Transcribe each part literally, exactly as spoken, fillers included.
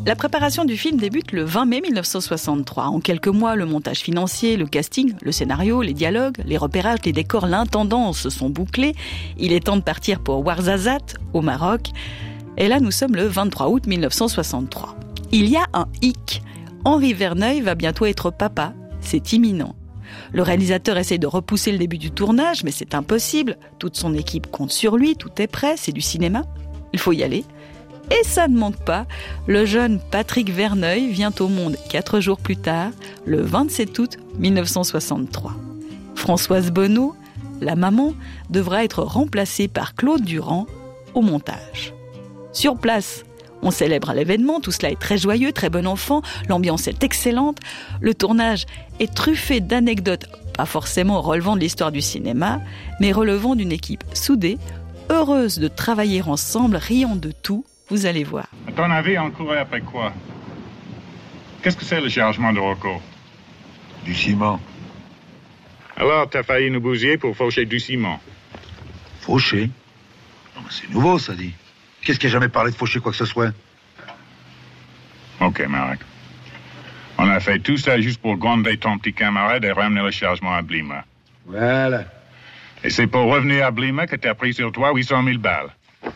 La préparation du film débute le vingt mai mille neuf cent soixante-trois. En quelques mois, le montage financier, le casting, le scénario, les dialogues, les repérages, les décors, l'intendance sont bouclés. Il est temps de partir pour Ouarzazate, au Maroc. Et là, nous sommes le vingt-trois août mille neuf cent soixante-trois. Il y a un hic. Henri Verneuil va bientôt être papa. C'est imminent. Le réalisateur essaie de repousser le début du tournage, mais c'est impossible. Toute son équipe compte sur lui, tout est prêt, c'est du cinéma. Il faut y aller. Et ça ne manque pas, le jeune Patrick Verneuil vient au monde quatre jours plus tard, le vingt-sept août mille neuf cent soixante-trois. Françoise Bonneau, la maman, devra être remplacée par Claude Durand au montage. Sur place, on célèbre l'événement, tout cela est très joyeux, très bon enfant, l'ambiance est excellente, le tournage est truffé d'anecdotes, pas forcément relevant de l'histoire du cinéma, mais relevant d'une équipe soudée, heureuse de travailler ensemble, riant de tout. Vous allez voir. À ton avis, on courait après quoi? Qu'est-ce que c'est le chargement de Rocco? Du ciment. Alors, t'as failli nous bousiller pour faucher du ciment. Faucher? Non, mais c'est nouveau, ça dit. Qu'est-ce qui a jamais parlé de faucher quoi que ce soit? Ok, Marek. On a fait tout ça juste pour gronder ton petit camarade et ramener le chargement à Blima. Voilà. Et c'est pour revenir à Blima que t'as pris sur toi huit cent mille balles.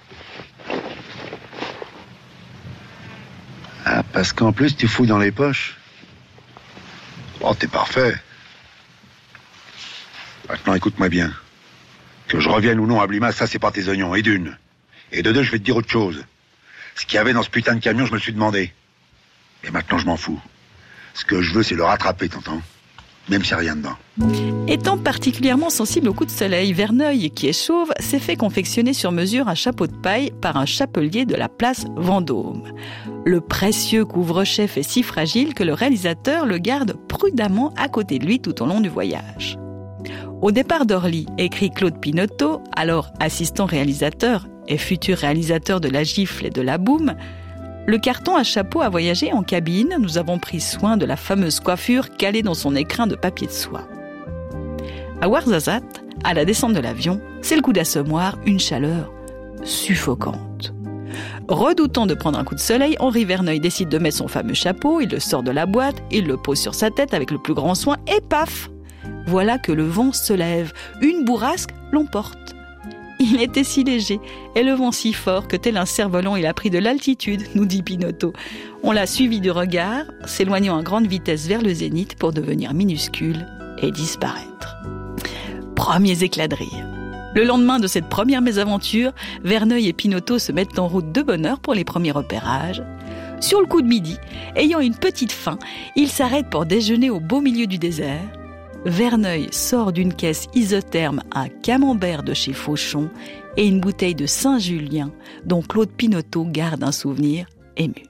Ah, parce qu'en plus, tu fouilles dans les poches. Oh, t'es parfait. Maintenant, écoute-moi bien. Que je revienne ou non à Blima, ça, c'est pas tes oignons. Et d'une. Et de deux, je vais te dire autre chose. Ce qu'il y avait dans ce putain de camion, je me le suis demandé. Et maintenant, je m'en fous. Ce que je veux, c'est le rattraper, t'entends? Même s'il n'y a rien dedans. Étant particulièrement sensible au coup de soleil, Verneuil, qui est chauve, s'est fait confectionner sur mesure un chapeau de paille par un chapelier de la place Vendôme. Le précieux couvre-chef est si fragile que le réalisateur le garde prudemment à côté de lui tout au long du voyage. Au départ d'Orly, écrit Claude Pinoteau, alors assistant réalisateur et futur réalisateur de La Gifle et de La Boum, le carton à chapeau a voyagé en cabine. Nous avons pris soin de la fameuse coiffure calée dans son écrin de papier de soie. À Ouarzazate, à la descente de l'avion, c'est le coup d'assommoir, une chaleur suffocante. Redoutant de prendre un coup de soleil, Henri Verneuil décide de mettre son fameux chapeau, il le sort de la boîte, il le pose sur sa tête avec le plus grand soin et paf! Voilà que le vent se lève, une bourrasque l'emporte. Il était si léger et le vent si fort que tel un cerf-volant il a pris de l'altitude, nous dit Pinoteau. On l'a suivi du regard, s'éloignant à grande vitesse vers le zénith pour devenir minuscule et disparaître. Premiers éclats de rire. Le lendemain de cette première mésaventure, Verneuil et Pinoteau se mettent en route de bonne heure pour les premiers repérages. Sur le coup de midi, ayant une petite faim, ils s'arrêtent pour déjeuner au beau milieu du désert. Verneuil sort d'une caisse isotherme un camembert de chez Fauchon et une bouteille de Saint-Julien dont Claude Pinoteau garde un souvenir ému.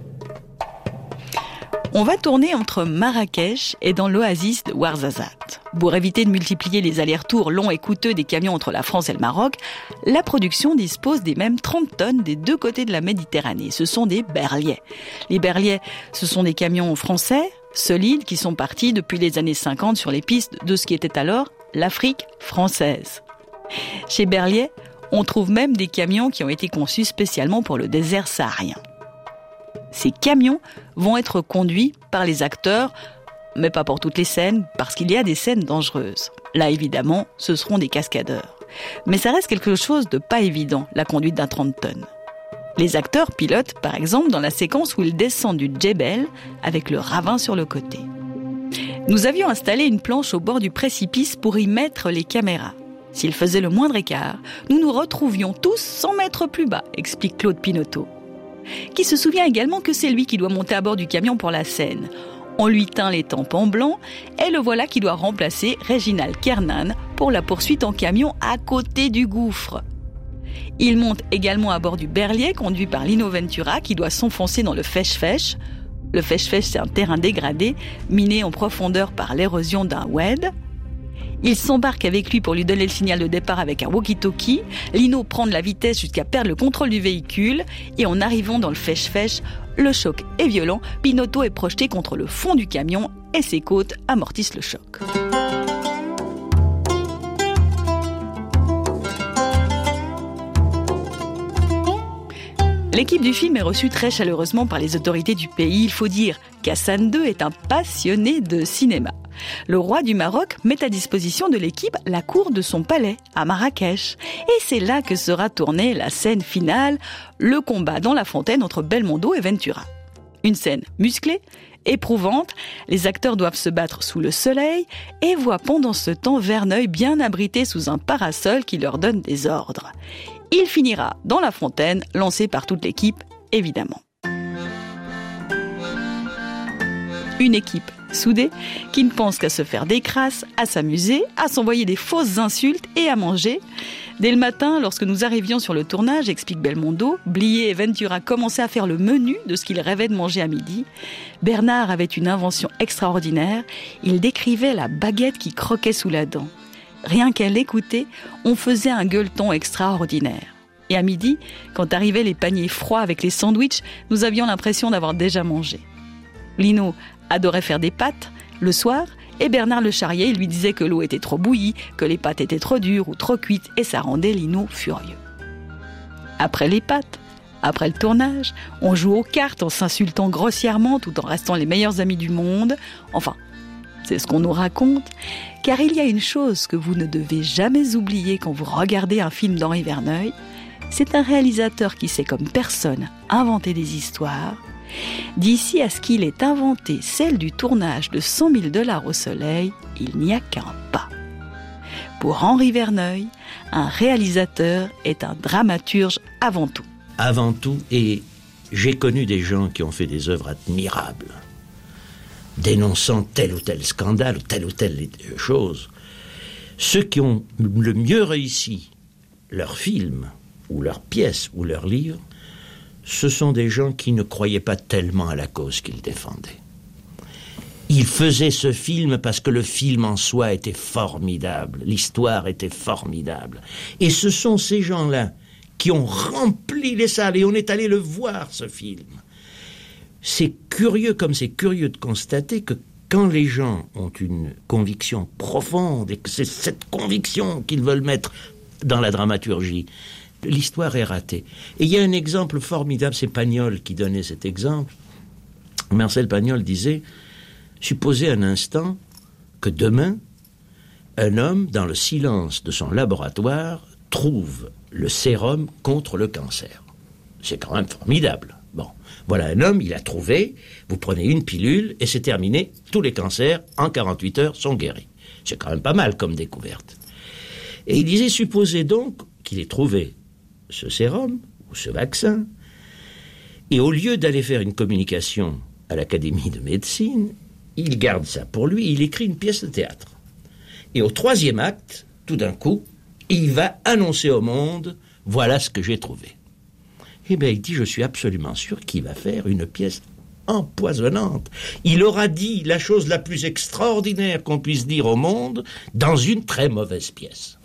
On va tourner entre Marrakech et dans l'oasis de Ouarzazate. Pour éviter de multiplier les allers-retours longs et coûteux des camions entre la France et le Maroc, la production dispose des mêmes trente tonnes des deux côtés de la Méditerranée. Ce sont des berliers. Les berliers, ce sont des camions français, solides, qui sont partis depuis les années cinquante sur les pistes de ce qui était alors l'Afrique française. Chez Berliet, on trouve même des camions qui ont été conçus spécialement pour le désert saharien. Ces camions vont être conduits par les acteurs, mais pas pour toutes les scènes, parce qu'il y a des scènes dangereuses. Là, évidemment, ce seront des cascadeurs. Mais ça reste quelque chose de pas évident, la conduite d'un trente tonnes. Les acteurs pilotent, par exemple, dans la séquence où ils descendent du Djebel avec le ravin sur le côté. Nous avions installé une planche au bord du précipice pour y mettre les caméras. S'il faisait le moindre écart, nous nous retrouvions tous cent mètres plus bas, explique Claude Pinoteau, qui se souvient également que c'est lui qui doit monter à bord du camion pour la scène. On lui teint les tampons blancs et le voilà qui doit remplacer Réginald Kernan pour la poursuite en camion à côté du gouffre. Il monte également à bord du Berlier, conduit par Lino Ventura, qui doit s'enfoncer dans le Fèche-Fèche. Le Fèche-Fèche, c'est un terrain dégradé, miné en profondeur par l'érosion d'un oued. Il s'embarque avec lui pour lui donner le signal de départ avec un walkie-talkie. Lino prend de la vitesse jusqu'à perdre le contrôle du véhicule. Et en arrivant dans le Fèche-Fèche, le choc est violent. Pinoteau est projeté contre le fond du camion et ses côtes amortissent le choc. L'équipe du film est reçue très chaleureusement par les autorités du pays. Il faut dire qu'Hassan deux est un passionné de cinéma. Le roi du Maroc met à disposition de l'équipe la cour de son palais, à Marrakech. Et c'est là que sera tournée la scène finale, le combat dans la fontaine entre Belmondo et Ventura. Une scène musclée, éprouvante, les acteurs doivent se battre sous le soleil et voient pendant ce temps Verneuil bien abrité sous un parasol qui leur donne des ordres. Il finira dans la fontaine, lancé par toute l'équipe, évidemment. Une équipe soudée qui ne pense qu'à se faire des crasses, à s'amuser, à s'envoyer des fausses insultes et à manger. Dès le matin, lorsque nous arrivions sur le tournage, explique Belmondo, Blier et Ventura commençaient à faire le menu de ce qu'ils rêvaient de manger à midi. Bernard avait une invention extraordinaire. Il décrivait la baguette qui croquait sous la dent. Rien qu'à l'écouter, on faisait un gueuleton extraordinaire. Et à midi, quand arrivaient les paniers froids avec les sandwichs, nous avions l'impression d'avoir déjà mangé. Lino adorait faire des pâtes le soir, et Bernard le charriait, il lui disait que l'eau était trop bouillie, que les pâtes étaient trop dures ou trop cuites, et ça rendait Lino furieux. Après les pâtes, après le tournage, on joue aux cartes en s'insultant grossièrement tout en restant les meilleurs amis du monde. Enfin, c'est ce qu'on nous raconte, car il y a une chose que vous ne devez jamais oublier quand vous regardez un film d'Henri Verneuil, c'est un réalisateur qui sait comme personne inventer des histoires. D'ici à ce qu'il ait inventé celle du tournage de cent mille dollars au soleil, il n'y a qu'un pas. Pour Henri Verneuil, un réalisateur est un dramaturge avant tout. Avant tout, et j'ai connu des gens qui ont fait des œuvres admirables, dénonçant tel ou tel scandale, ou telle ou telle chose. Ceux qui ont le mieux réussi leur film, ou leur pièce, ou leur livre, ce sont des gens qui ne croyaient pas tellement à la cause qu'ils défendaient. Ils faisaient ce film parce que le film en soi était formidable, l'histoire était formidable. Et ce sont ces gens-là qui ont rempli les salles, et on est allé le voir, ce film. C'est curieux comme c'est curieux de constater que quand les gens ont une conviction profonde, et que c'est cette conviction qu'ils veulent mettre dans la dramaturgie, l'histoire est ratée. Et il y a un exemple formidable, c'est Pagnol qui donnait cet exemple. Marcel Pagnol disait, supposez un instant que demain, un homme, dans le silence de son laboratoire, trouve le sérum contre le cancer. C'est quand même formidable. Bon, voilà un homme, il a trouvé, vous prenez une pilule et c'est terminé, tous les cancers en quarante-huit heures sont guéris. C'est quand même pas mal comme découverte. Et il disait, supposez donc qu'il ait trouvé ce sérum ou ce vaccin, et au lieu d'aller faire une communication à l'Académie de médecine, il garde ça pour lui, il écrit une pièce de théâtre. Et au troisième acte, tout d'un coup, il va annoncer au monde, voilà ce que j'ai trouvé. Eh bien, il dit, je suis absolument sûr qu'il va faire une pièce empoisonnante. Il aura dit la chose la plus extraordinaire qu'on puisse dire au monde dans une très mauvaise pièce.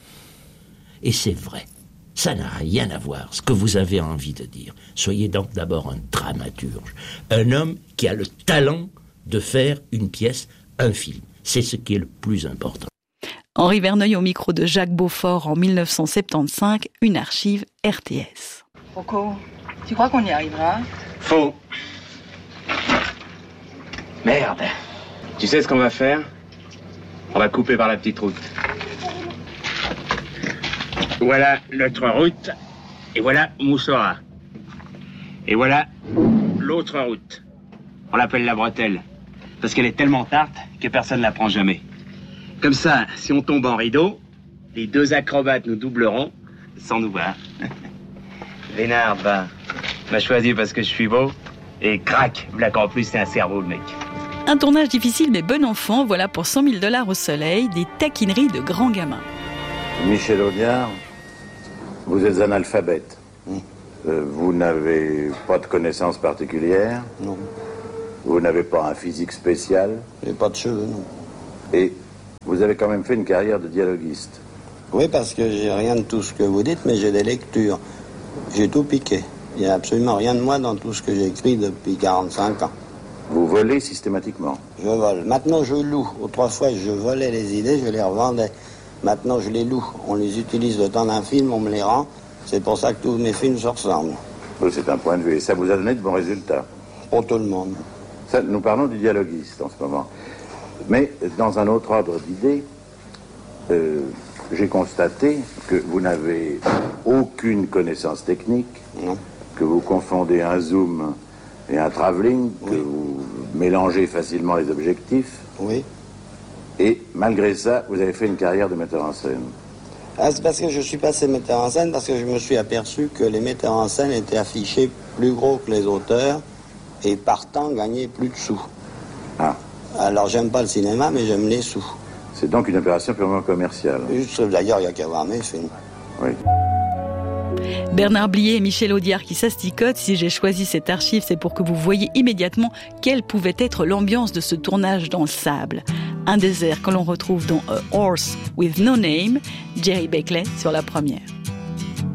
Et c'est vrai. Ça n'a rien à voir, ce que vous avez envie de dire. Soyez donc d'abord un dramaturge, un homme qui a le talent de faire une pièce, un film. C'est ce qui est le plus important. Henri Verneuil au micro de Jacques Beaufort en mille neuf cent soixante-quinze, une archive R T S. Rocco, tu crois qu'on y arrivera? Faux. Merde. Tu sais ce qu'on va faire? On va couper par la petite route. Voilà notre route, et voilà Moussora. Et voilà l'autre route. On l'appelle la bretelle, parce qu'elle est tellement tarte que personne ne la prend jamais. Comme ça, si on tombe en rideau, les deux acrobates nous doubleront sans nous voir. Vénard, bah, m'a choisi parce que je suis beau, et crac, black en plus, c'est un cerveau le mec. Un tournage difficile mais bon enfant, voilà pour cent mille dollars au soleil, des taquineries de grands gamins. Michel Audiard, vous êtes analphabète. Mmh. Euh, vous n'avez pas de connaissances particulières. Non. Vous n'avez pas un physique spécial. J'ai pas de cheveux, non. Et vous avez quand même fait une carrière de dialoguiste. Oui, parce que j'ai rien de tout ce que vous dites, mais j'ai des lectures. J'ai tout piqué. Il n'y a absolument rien de moi dans tout ce que j'ai écrit depuis quarante-cinq ans. Vous volez systématiquement? Je vole. Maintenant, je loue. Autrefois, je volais les idées, je les revendais. Maintenant, je les loue. On les utilise le temps d'un film, on me les rend. C'est pour ça que tous mes films se ressemblent. C'est un point de vue. Et ça vous a donné de bons résultats? Pour tout le monde. Ça, nous parlons du dialoguiste en ce moment. Mais dans un autre ordre d'idées, euh, j'ai constaté que vous n'avez aucune connaissance technique, Non. que vous confondez un zoom et un travelling, Oui. que vous mélangez facilement les objectifs. Oui. Et malgré ça, vous avez fait une carrière de metteur en scène. Ah, c'est parce que je suis passé metteur en scène, parce que je me suis aperçu que les metteurs en scène étaient affichés plus gros que les auteurs et partant gagnaient plus de sous. Ah, Alors j'aime pas le cinéma, mais j'aime les sous. c'est donc une opération purement commerciale. Juste, d'ailleurs, il n'y a qu'à voir mes films. Oui. Bernard Blier et Michel Audiard qui s'asticotent. Si j'ai choisi cette archive, c'est pour que vous voyiez immédiatement quelle pouvait être l'ambiance de ce tournage dans le sable. Un désert que l'on retrouve dans A Horse with No Name, Jerry Beckley sur la première.